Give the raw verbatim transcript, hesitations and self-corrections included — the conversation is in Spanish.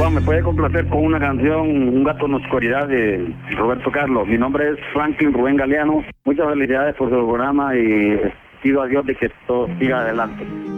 Juan, ¿me puede complacer con una canción, Un gato en la oscuridad, de Roberto Carlos? Mi nombre es Franklin Rubén Galeano. Muchas felicidades por su programa y pido a Dios de que todo siga adelante.